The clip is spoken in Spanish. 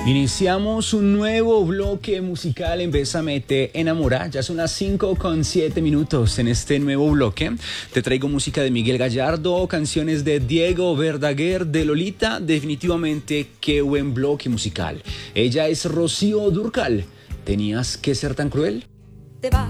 Iniciamos un nuevo bloque musical en Bésame Te Enamora. Ya son las 5:07 en este nuevo bloque. Te traigo música de Miguel Gallardo, canciones de Diego Verdaguer, de Lolita. Definitivamente qué buen bloque musical. Ella es Rocío Dúrcal. ¿Tenías que ser tan cruel? Te vas